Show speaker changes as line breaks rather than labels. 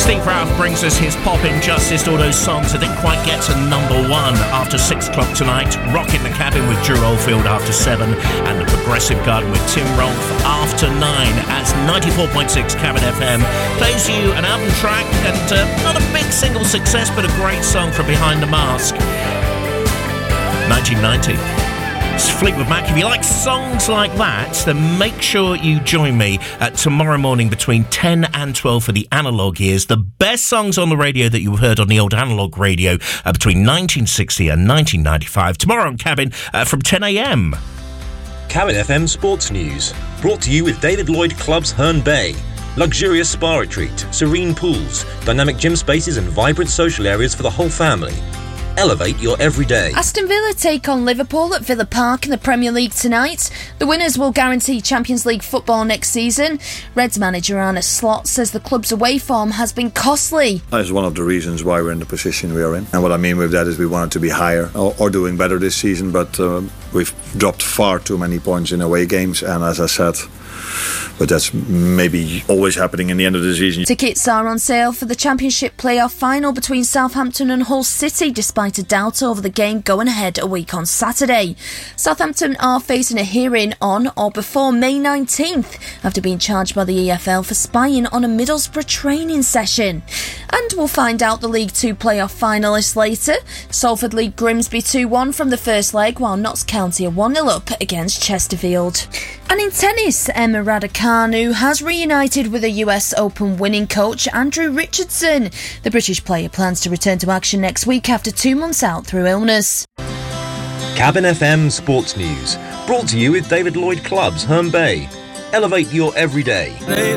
Steve Ralph brings us his Pop Injustice, all those songs that didn't quite get to number one after 6 o'clock tonight. Rockin' the Cabin with Drew Oldfield after 7, and the Progressive Garden with Tim Rolfe after 9, as 94.6 Cabin FM plays you an album track, and not a big single success, but a great song from Behind the Mask. 1990. It's Fleetwood Mac. If you like songs like that, then make sure you join me tomorrow morning between 10 and 12 for the Analogue Years. The best songs on the radio that you've heard on the old Analogue radio between 1960 and 1995. Tomorrow on Cabin from 10 a.m.
Cabin FM Sports News. Brought to you with David Lloyd Clubs Herne Bay. Luxurious spa retreat, serene pools, dynamic gym spaces and vibrant social areas for the whole family. Elevate your everyday.
Aston Villa take on Liverpool at Villa Park in the Premier League tonight. The winners will guarantee Champions League football next season. Reds manager Arne Slot says the club's away form has been costly.
That's one of the reasons why we're in the position we are in. And what I mean with that is we wanted to be higher or doing better this season, but we've dropped far too many points in away games, and as I said, but that's maybe always happening in the end of the season.
Tickets are on sale for the Championship playoff final between Southampton and Hull City, despite a doubt over the game going ahead a week on Saturday. Southampton are facing a hearing on or before May 19th after being charged by the EFL for spying on a Middlesbrough training session. And we'll find out the League 2 playoff finalists later. Salford lead Grimsby 2-1 from the first leg, while Notts County are 1-0 up against Chesterfield. And in tennis, Emma Raducanu has reunited with a US Open winning coach Andrew Richardson. The British player plans to return to action next week after 2 months out through illness.
Cabin FM Sports News. Brought to you with David Lloyd Clubs Herne Bay. Elevate your everyday.